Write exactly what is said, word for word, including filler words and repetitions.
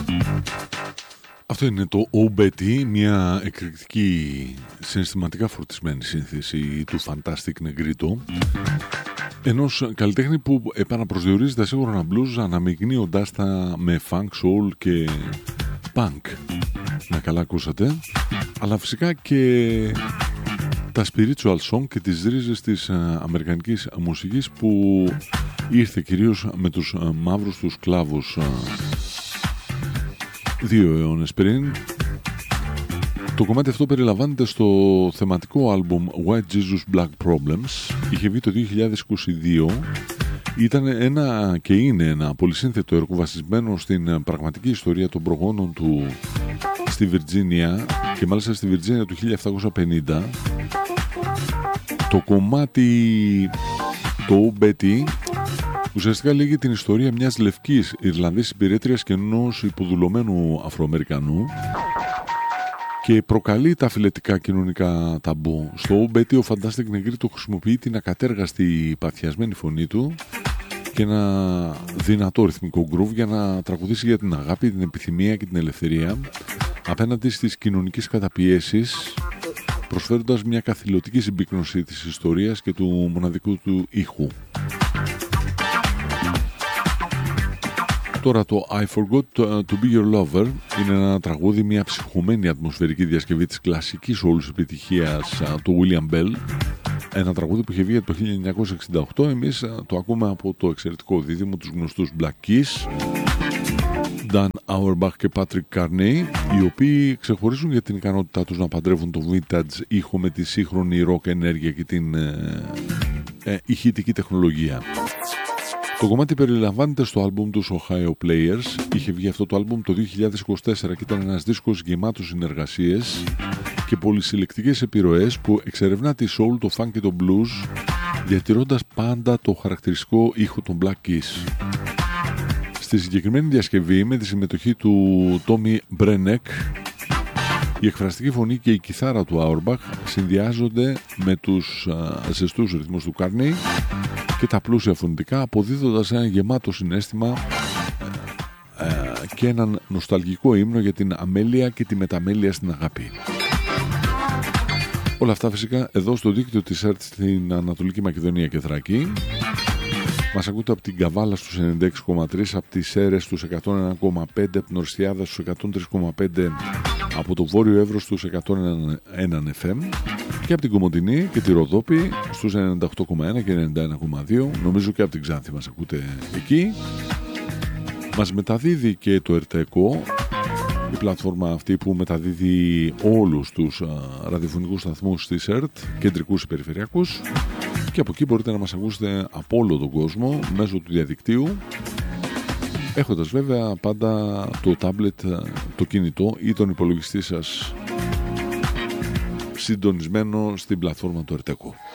Αυτό είναι το Oh Betty, μια εκρηκτική συναισθηματικά φορτισμένη σύνθεση του Fantastic Negrito, ενός καλλιτέχνη που επαναπροσδιορίζει τα σύγχρονα blues αναμειγνύοντάς τα με funk, soul και punk. Να καλά ακούσατε, αλλά φυσικά και τα spiritual song και τις ρίζες της αμερικανικής μουσικής που ήρθε κυρίως με τους μαύρους τους σκλάβους δύο αιώνες πριν. Το κομμάτι αυτό περιλαμβάνεται στο θεματικό άλμπουμ White Jesus Black Problems. Είχε βγει το δύο χιλιάδες είκοσι δύο. Ήταν ένα και είναι ένα πολυσύνθετο έργο βασισμένο στην πραγματική ιστορία των προγόνων του στη Βιρτζίνια, και μάλιστα στη Βιρτζίνια του χίλια επτακόσια πενήντα. Το κομμάτι το Oh Betty ουσιαστικά λέγει την ιστορία μιας λευκής Ιρλανδής υπηρέτριας και ενός υποδουλωμένου Αφροαμερικανού και προκαλεί τα φιλετικά κοινωνικά ταμπού. Στο Oh Betty ο Fantastic Negrito χρησιμοποιεί την ακατέργαστη παθιασμένη φωνή του και ένα δυνατό ρυθμικό groove για να τραγουδήσει για την αγάπη, την επιθυμία και την ελευθερία απέναντι στις κοινωνικές καταπιέσεις, προσφέροντας μια καθηλωτική συμπίκνωση της ιστορίας και του μοναδικού του ήχου. Τώρα το I Forgot to Be Your Lover είναι ένα τραγούδι, μια ψυχωμένη ατμοσφαιρική διασκευή της κλασικής όλους επιτυχίας του William Bell. Ένα τραγούδι που είχε βγει το χίλια εννιακόσια εξήντα οκτώ. Εμείς το ακούμε από το εξαιρετικό δίδυμο τους γνωστούς Black Keys, Dan Auerbach και Patrick Carney, οι οποίοι ξεχωρίζουν για την ικανότητά τους να παντρεύουν το vintage ήχο με τη σύγχρονη rock ενέργεια και την ε, ε, ηχητική τεχνολογία. Το κομμάτι περιλαμβάνεται στο άλμπουμ τους Ohio Players. Είχε βγει αυτό το άλμπουμ το δύο χιλιάδες είκοσι τέσσερα και ήταν ένας δίσκος γεμάτος συνεργασίες και πολυσυλλεκτικές επιρροές που εξερευνά τη soul, το funk και το blues, διατηρώντας πάντα το χαρακτηριστικό ήχο των Black Keys. Στη συγκεκριμένη διασκευή, με τη συμμετοχή του Tommy Brenneck, η εκφραστική φωνή και η κιθάρα του Auerbach συνδυάζονται με τους α, ζεστούς ρυθμούς του Carney και τα πλούσια φωνητικά, αποδίδοντας ένα γεμάτο συναίσθημα ε, ε, και έναν νοσταλγικό ύμνο για την αμέλεια και τη μεταμέλεια στην αγάπη. Όλα αυτά φυσικά εδώ στο δίκτυο της ΕΡΤ στην Ανατολική Μακεδονία και Θράκη. Μας ακούτε από την Καβάλα στους ενενήντα έξι κόμμα τρία, από τις Σέρρες στους εκατόν ένα κόμμα πέντε, από την Ορστιάδα στους εκατόν τρία κόμμα πέντε, από το Βόρειο Εύρος στους εκατόν ένα εφ εμ και από την Κομοτηνή και τη Ροδόπη στους ενενήντα οκτώ κόμμα ένα και ενενήντα ένα κόμμα δύο. Νομίζω και από την Ξάνθη μας ακούτε εκεί. Μας μεταδίδει και το ΕΡΤΕΚΟ, η πλατφόρμα αυτή που μεταδίδει όλους τους α, ραδιοφωνικούς σταθμούς της ΕΡΤ, κεντρικούς και περιφερειακούς, και από εκεί μπορείτε να μας ακούσετε από όλο τον κόσμο μέσω του διαδικτύου, έχοντας βέβαια πάντα το τάμπλετ, το κινητό ή τον υπολογιστή σας συντονισμένο στην πλατφόρμα του ΕΡΤΕΚΟ.